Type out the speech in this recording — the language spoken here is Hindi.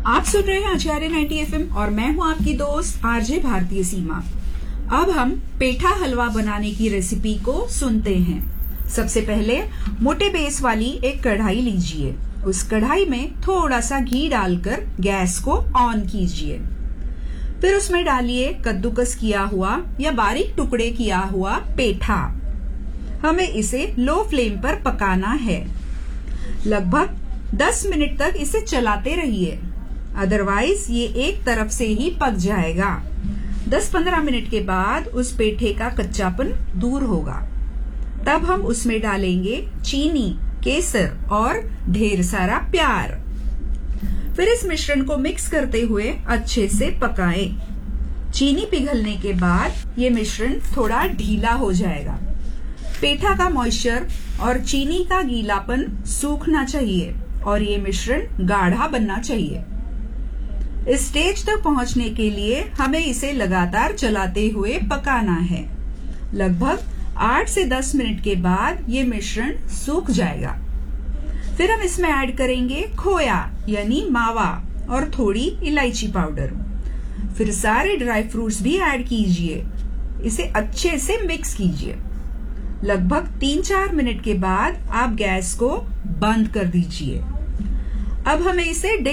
आप सुन रहे हैं आचार्य 90 एफएम और मैं हूं आपकी दोस्त आरजे भारतीय सीमा। अब हम पेठा हलवा बनाने की रेसिपी को सुनते हैं। सबसे पहले मोटे बेस वाली एक कढ़ाई लीजिए। उस कढ़ाई में थोड़ा सा घी डालकर गैस को ऑन कीजिए। फिर उसमें डालिए कद्दूकस किया हुआ या बारीक टुकड़े किया हुआ पेठा। हमें इसे लो फ्लेम पर पकाना है। लगभग 10 मिनट तक इसे चलाते रहिए, अदरवाइज ये एक तरफ से ही पक जाएगा। 10-15 मिनट के बाद उस पेठे का कच्चापन दूर होगा। तब हम उसमें डालेंगे चीनी, केसर और ढेर सारा प्यार। फिर इस मिश्रण को मिक्स करते हुए अच्छे से पकाएं। चीनी पिघलने के बाद ये मिश्रण थोड़ा ढीला हो जाएगा। पेठा का मॉइस्चर और चीनी का गीलापन सूखना चाहिए और ये मिश्रण गाढ़ा बनना चाहिए। इस स्टेज तक पहुंचने के लिए हमें इसे लगातार चलाते हुए पकाना है। लगभग 8 से 10 मिनट के बाद ये मिश्रण सूख जाएगा। फिर हम इसमें ऐड करेंगे खोया यानी मावा और थोड़ी इलायची पाउडर। फिर सारे ड्राई फ्रूट्स भी ऐड कीजिए। इसे अच्छे से मिक्स कीजिए। लगभग 3-4 मिनट के बाद आप गैस को बंद कर दीजिए। अब हमें इसे